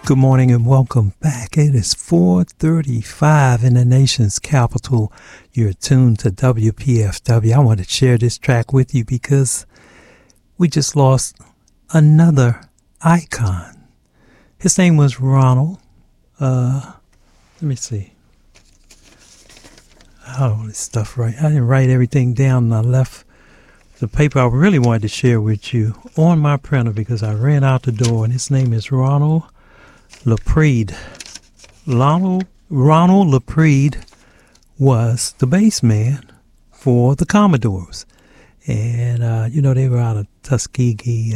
Good morning and welcome back. It is 4:35 in the nation's capital. You're tuned to WPFW. I want to share this track with you because we just lost another icon. His name was Ronald. Let me see. Oh, this stuff right. I didn't write everything down and I left the paper I really wanted to share with you on my printer because I ran out the door, and his name is Ronald Lapride. Ronald Lapride was the bass man for the Commodores. And, they were out of Tuskegee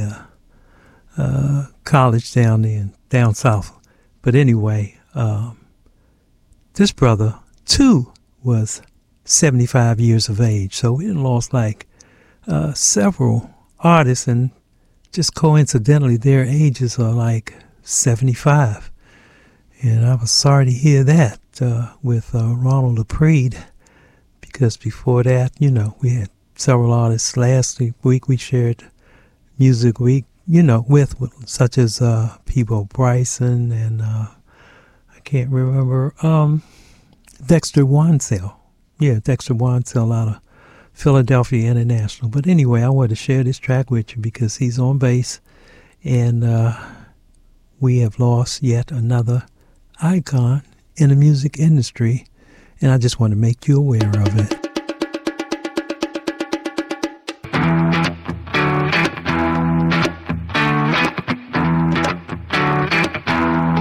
College down south. But anyway, this brother, too, was 75 years of age. So we lost several artists, and just coincidentally, their ages are like 75. And I was sorry to hear that with Ronald Lapride, because before that, we had several artists. Last week we shared Music Week, with such as Peabo Bryson and I can't remember, Dexter Wansell. Yeah, Dexter Wansell out of Philadelphia International. But anyway, I wanted to share this track with you because he's on bass, and we have lost yet another icon in the music industry, and I just want to make you aware of it.